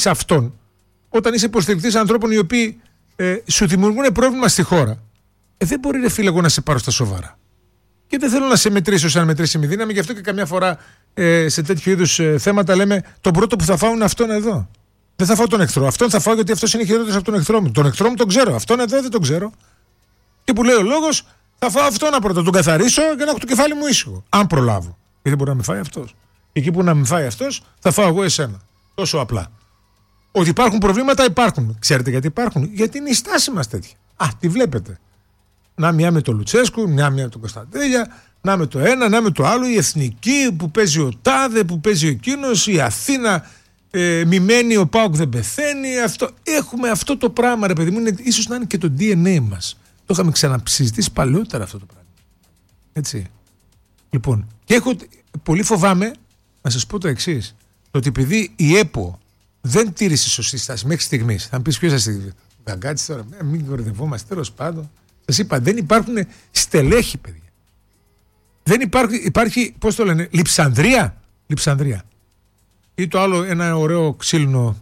σε αυτόν, όταν είσαι υποστηρικτής ανθρώπων οι οποίοι σου δημιουργούν πρόβλημα στη χώρα, δεν μπορεί, ρε φίλε, εγώ να σε πάρω στα σοβαρά. Και δεν θέλω να σε μετρήσω σαν μετρήσιμη δύναμη, γι' αυτό και καμιά φορά σε τέτοιου είδους θέματα λέμε τον πρώτο που θα φάω είναι αυτόν εδώ. Δεν θα φάω τον εχθρό. Αυτόν θα φάω γιατί αυτός είναι χειρότερος από τον εχθρό μου. Τον εχθρό μου τον ξέρω. Αυτόν εδώ δεν τον ξέρω. Και που λέει ο λόγος, θα φάω αυτόν πρώτα. Τον καθαρίσω και να έχω το κεφάλι μου ήσυχο. Αν προλάβω. Γιατί μπορεί να με φάει αυτός. Και εκεί που να με φάει αυτός, θα φάω εγώ εσένα. Τόσο απλά. Ότι υπάρχουν προβλήματα, υπάρχουν. Ξέρετε γιατί υπάρχουν? Γιατί είναι η στάση μας τέτοια. Τη βλέπετε. Να μια με τον Λουτσέσκου, μια με τον Κωνσταντέλια, να με το ένα, να με το άλλο, η εθνική που παίζει ο τάδε, που παίζει ο εκείνος, η Αθήνα μημένη, ο ΠΑΟΚ δεν πεθαίνει. Έχουμε αυτό το πράγμα, ρε παιδί μου, ίσως να είναι και το DNA μας. Το είχαμε ξανασυζητήσει παλαιότερα αυτό το πράγμα. Έτσι. Λοιπόν, και πολύ φοβάμαι να σας πω το εξής. Το ότι επειδή η ΕΠΟ δεν τήρησε σωστή στάση μέχρι στιγμής, θα μου πεις ποιος θα στηρίξει. Γκαγκάτης τώρα, μην κορδευόμαστε, τέλος πάντων. Σας είπα, δεν υπάρχουν στελέχη, παιδιά. Δεν υπάρχει, πώς το λένε, λειψανδρία. Ή το άλλο, ένα ωραίο ξύλινο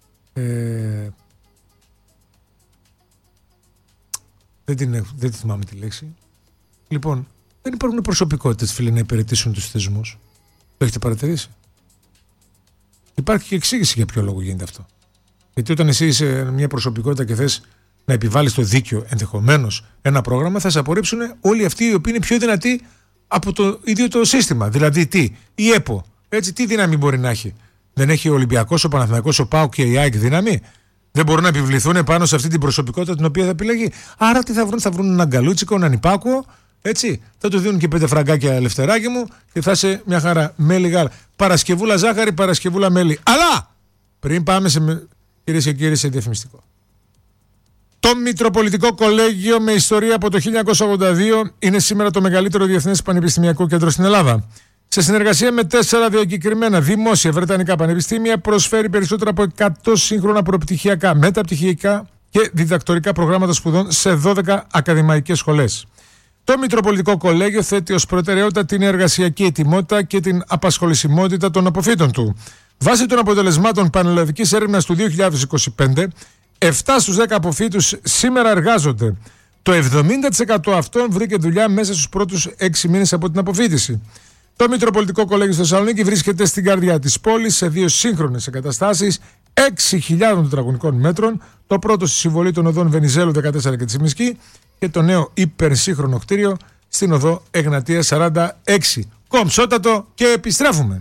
δεν θυμάμαι τη λέξη. Λοιπόν, δεν υπάρχουν προσωπικότητες, φίλοι, να υπηρετήσουν τους θεσμούς. Το έχετε παρατηρήσει? Υπάρχει και εξήγηση για ποιο λόγο γίνεται αυτό. Γιατί όταν εσύ είσαι μια προσωπικότητα και θες να επιβάλλεις το δίκαιο, ενδεχομένως ένα πρόγραμμα, θα σε απορρίψουν όλοι αυτοί οι οποίοι είναι πιο δυνατοί από το ίδιο το σύστημα. Δηλαδή η ΕΠΟ. Έτσι, τι δύναμη μπορεί να έχει? Δεν έχει ο Ολυμπιακός, ο Παναθηναϊκός, ο ΠΑΟΚ και η ΑΕΚ δύναμη? Δεν μπορούν να επιβληθούν πάνω σε αυτή την προσωπικότητα την οποία θα επιλεγεί? Άρα τι θα βρουν έναν γκαλούτσικο, έναν υπάκουο, έτσι. Θα του δίνουν και 5 φραγκάκια, ελευθεράκι μου, και θα είσαι μια χαρά. Μέλι γάλα. Παρασκευούλα ζάχαρη, Παρασκευούλα μέλι. Αλλά πριν πάμε κυρίες και κύριοι, σε διαφημιστικό. Το Μητροπολιτικό Κολέγιο με ιστορία από το 1982 είναι σήμερα το μεγαλύτερο διεθνές πανεπιστημιακό κέντρο στην Ελλάδα. Σε συνεργασία με 4 διακεκριμένα δημόσια βρετανικά πανεπιστήμια, προσφέρει περισσότερα από 100 σύγχρονα προπτυχιακά, μεταπτυχιακά και διδακτορικά προγράμματα σπουδών σε 12 ακαδημαϊκές σχολές. Το Μητροπολιτικό Κολέγιο θέτει ως προτεραιότητα την εργασιακή ετοιμότητα και την απασχολησιμότητα των αποφύτων του. Βάσει των αποτελεσμάτων πανελλαδικής έρευνας του 2025, 7 στους 10 αποφύτους σήμερα εργάζονται. Το 70% αυτών βρήκε δουλειά μέσα στους πρώτους 6 μήνες από την αποφύτιση. Το Μητροπολιτικό Κολέγιο στη Θεσσαλονίκη βρίσκεται στην καρδιά της πόλης σε 2 σύγχρονες εγκαταστάσεις 6.000 τετραγωνικών μέτρων. Το πρώτο στη συμβολή των οδών Βενιζέλου 14 και Τσιμισκή και το νέο υπερσύγχρονο κτίριο στην οδό Εγνατία 46. Κομψότατο και επιστρέφουμε.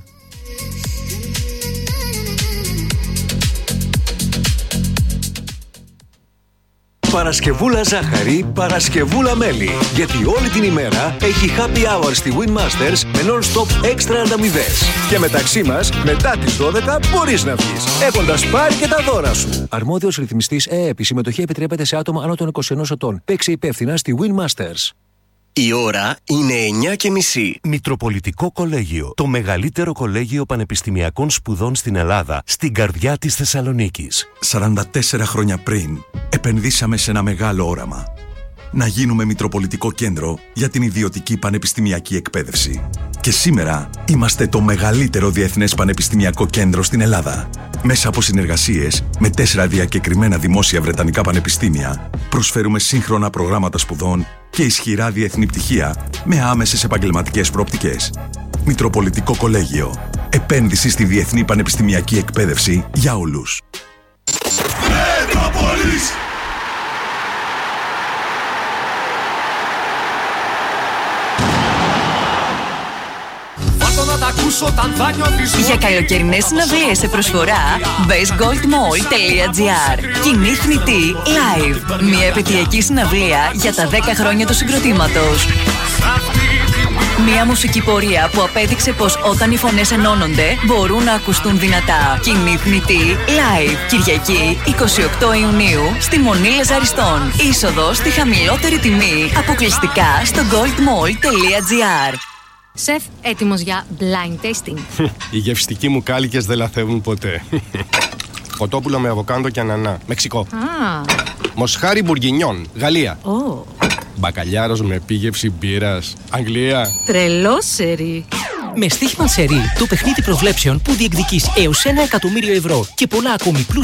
Παρασκευούλα ζάχαρη, Παρασκευούλα μέλι. Γιατί όλη την ημέρα έχει happy hour στη Winmasters με non-stop έξτρα ανταμοιβές. Και μεταξύ μας, μετά τις 12 μπορείς να βγεις, έχοντας πάρει και τα δώρα σου. Αρμόδιος ρυθμιστής ΕΕΠ. Η συμμετοχή επιτρέπεται σε άτομα άνω των 21 ετών. Παίξε υπεύθυνα στη Winmasters. Η ώρα είναι 9:30. Μητροπολιτικό Κολέγιο. Το μεγαλύτερο κολέγιο πανεπιστημιακών σπουδών στην Ελλάδα, στην καρδιά της Θεσσαλονίκης. 44 χρόνια πριν, επενδύσαμε σε ένα μεγάλο όραμα. Να γίνουμε Μητροπολιτικό Κέντρο για την ιδιωτική πανεπιστημιακή εκπαίδευση. Και σήμερα είμαστε το μεγαλύτερο διεθνές πανεπιστημιακό κέντρο στην Ελλάδα. Μέσα από συνεργασίες με 4 διακεκριμένα δημόσια βρετανικά πανεπιστήμια, προσφέρουμε σύγχρονα προγράμματα σπουδών και ισχυρά διεθνή πτυχία με άμεσες επαγγελματικές προοπτικές. Μητροπολιτικό Κολέγιο. Επένδυση στη διεθνή πανεπιστημιακή εκπαίδευση για όλους. Για καλοκαιρινές συναυλίες σε προσφορά, bestgoldmall.gr. Κοινή θνητή live. Μια επαιτειακή συναυλία για τα 10 χρόνια του συγκροτήματος. Μια μουσική πορεία που απέδειξε πως όταν οι φωνές ενώνονται μπορούν να ακουστούν δυνατά. Κοινή θνητή live. Κυριακή 28 Ιουνίου στη Μονή Λεζαριστών. Είσοδος στη χαμηλότερη τιμή. Αποκλειστικά στο goldmall.gr. Σεφ, έτοιμος για blind tasting. Οι γευστικοί μου κάλικες δεν λαθεύουν ποτέ. Κοτόπουλο με αβοκάντο και ανανά, Μεξικό. Μοσχάρι μπουργκινιόν, Γαλλία. Μπακαλιάρος με επίγευση μπύρας, Αγγλία. Τρελό σερί. Με Στίχημαν Σερί, το παιχνίδι προβλέψεων που διεκδικείς έως 1 εκατομμύριο ευρώ και πολλά ακόμη